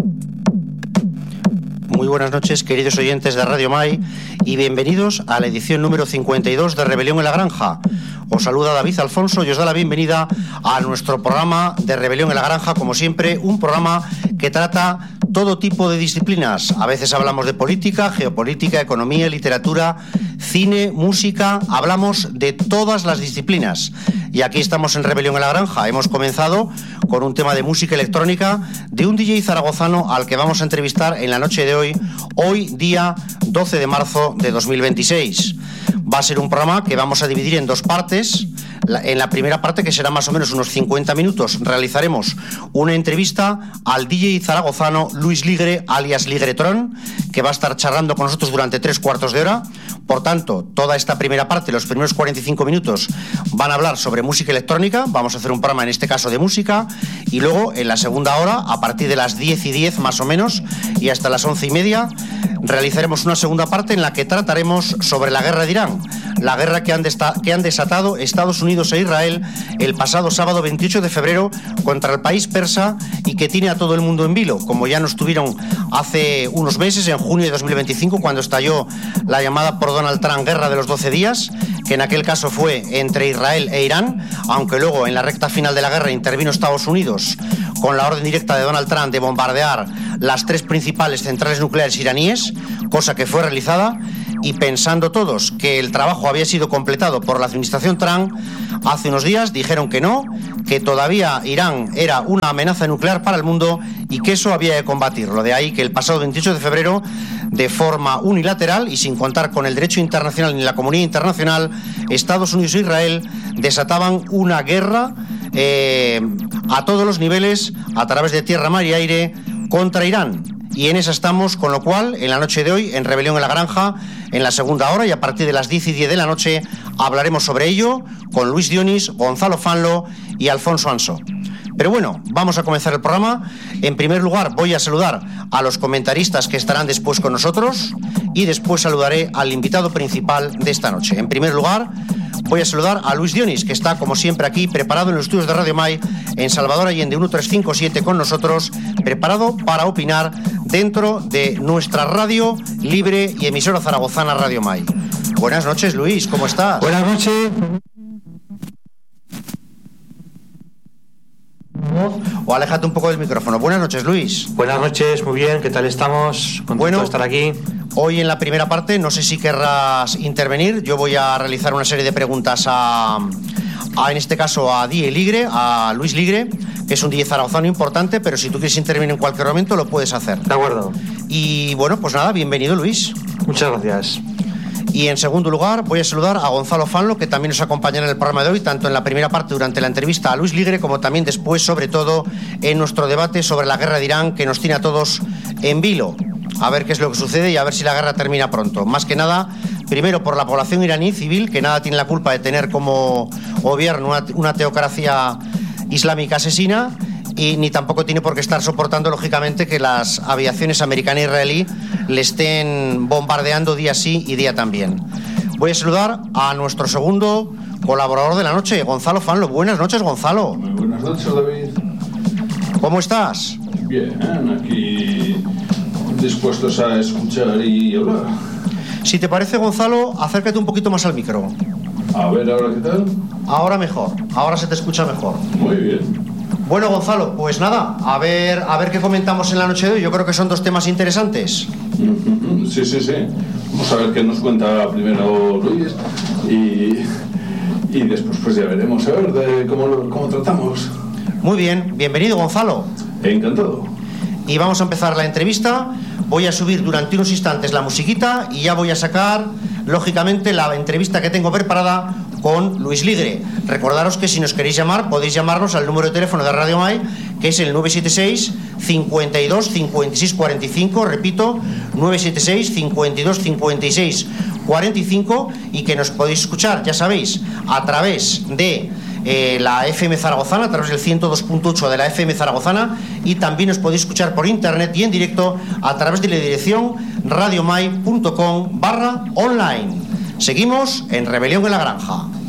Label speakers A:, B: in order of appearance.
A: Muy buenas noches, queridos oyentes de Radio Mai, y bienvenidos a la edición número 52 de Rebelión en la Granja. Os saluda David Alfonso y os da la bienvenida a nuestro programa de Rebelión en la Granja, como siempre, un programa que trata todo tipo de disciplinas. A veces hablamos de política, geopolítica, economía, literatura, cine, música, hablamos de todas las disciplinas. Y aquí estamos en Rebelión en la Granja. Hemos comenzado con un tema de música electrónica de un DJ zaragozano al que vamos a entrevistar en la noche de hoy día 12 de marzo de 2026. Va a ser un programa que vamos a dividir en dos partes. En la primera parte, que será más o menos unos 50 minutos, realizaremos una entrevista al DJ zaragozano Luis Ligre, alias Ligretron, que va a estar charlando con nosotros durante 3/4 de hora. Por tanto, toda esta primera parte, los primeros 45 minutos, van a hablar sobre música electrónica. Vamos a hacer un programa, en este caso, de música. Y luego, en la segunda hora, a partir de las 10:10 más o menos, y hasta las 11:30, realizaremos una segunda parte en la que trataremos sobre la guerra de Irán, la guerra que han desatado Estados Unidos e Israel el pasado sábado 28 de febrero contra el país persa, y que tiene a todo el mundo en vilo, como ya nos tuvieron hace unos meses, en junio de 2025, cuando estalló la llamada por Donald Trump Guerra de los 12 días, que en aquel caso fue entre Israel e Irán, aunque luego en la recta final de la guerra intervino Estados Unidos con la orden directa de Donald Trump de bombardear las 3 principales centrales nucleares iraníes, cosa que fue realizada. Y pensando todos que el trabajo había sido completado por la administración Trump, hace unos días dijeron que no, que todavía Irán era una amenaza nuclear para el mundo y que eso había de combatirlo. De ahí que el pasado 28 de febrero, de forma unilateral y sin contar con el derecho internacional ni la comunidad internacional, Estados Unidos e Israel desataban una guerra a todos los niveles, a través de tierra, mar y aire, contra Irán. Y en esa estamos, con lo cual, en la noche de hoy, en Rebelión en la Granja, en la segunda hora, y a partir de las 10:10 de la noche, hablaremos sobre ello con Luis Dionis, Gonzalo Fanlo y Alfonso Anso. Pero bueno, vamos a comenzar el programa. En primer lugar, voy a saludar a los comentaristas que estarán después con nosotros, y después saludaré al invitado principal de esta noche. En primer lugar, voy a saludar a Luis Dionis, que está, como siempre, aquí, preparado en los estudios de Radio Mai, en Salvador Allende 1357 con nosotros, preparado para opinar dentro de nuestra radio libre y emisora zaragozana Radio Mai. Buenas noches, Luis, ¿cómo estás?
B: Buenas noches.
A: O aléjate un poco del micrófono. Buenas noches, Luis.
B: Buenas noches, muy bien, ¿qué tal estamos? Contento de estar aquí.
A: Hoy en la primera parte, no sé si querrás intervenir. Yo voy a realizar una serie de preguntas en este caso a DJ Ligre, a Luis Ligre, que es un DJ zaragozano importante, pero si tú quieres intervenir en cualquier momento lo puedes hacer.
B: De acuerdo.
A: Y bueno, pues nada, bienvenido, Luis.
B: Muchas gracias.
A: Y en segundo lugar voy a saludar a Gonzalo Fanlo, que también nos acompañará en el programa de hoy, tanto en la primera parte durante la entrevista a Luis Ligre, como también después, sobre todo, en nuestro debate sobre la guerra de Irán, que nos tiene a todos en vilo. A ver qué es lo que sucede y a ver si la guerra termina pronto. Más que nada, primero por la población iraní civil, que nada tiene la culpa de tener como gobierno una teocracia islámica asesina, y ni tampoco tiene por qué estar soportando, lógicamente, que las aviaciones americana e israelí le estén bombardeando día sí y día también. Voy a saludar a nuestro segundo colaborador de la noche, Gonzalo Fanlo. Buenas noches, Gonzalo.
C: Muy buenas noches, David.
A: ¿Cómo estás?
C: Bien, aquí dispuestos a escuchar y hablar.
A: Si te parece, Gonzalo, acércate un poquito más al micro.
C: A ver, ¿ahora qué tal?
A: Ahora mejor, ahora se te escucha mejor.
C: Muy bien.
A: Bueno, Gonzalo, pues nada, a ver qué comentamos en la noche de hoy. Yo creo que son dos temas interesantes.
C: Sí. Vamos a ver qué nos cuenta primero Luis y después pues ya veremos a ver de cómo tratamos.
A: Muy bien, bienvenido, Gonzalo.
C: Encantado.
A: Y vamos a empezar la entrevista. Voy a subir durante unos instantes la musiquita y ya voy a sacar, lógicamente, la entrevista que tengo preparada con Luis Ligre. Recordaros que si nos queréis llamar, podéis llamarnos al número de teléfono de Radio Mai, que es el 976 52 56 45, repito, 976 52 56 45, y que nos podéis escuchar, ya sabéis, a través de la FM zaragozana, a través del 102.8 de la FM zaragozana, y también os podéis escuchar por internet y en directo a través de la dirección radiomai.com/online. Seguimos en Rebelión en la Granja.